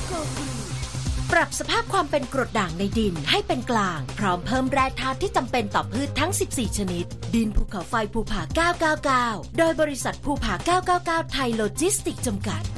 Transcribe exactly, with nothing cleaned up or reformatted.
ปรับสภาพความเป็นกรดด่างในดินให้เป็นกลางพร้อมเพิ่มแร่ธาตุที่จำเป็นต่อพืชทั้งสิบสี่ชนิดดินภูเขาไฟภูผาเก้าเก้าเก้าโดยบริษัทภูผาเก้าเก้าเก้าไทยโลจิสติกส์จำกัด